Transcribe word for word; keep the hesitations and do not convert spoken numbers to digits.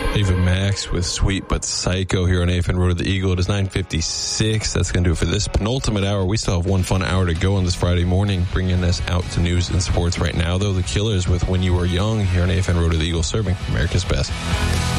Ava Max with Sweet But Psycho here on A F N Road to the Eagle. It is nine fifty-six. That's going to do it for this penultimate hour. We still have one fun hour to go on this Friday morning, bringing us out to news and sports right now, though. The Killers with When You Were Young here on A F N Road to the Eagle, serving America's best.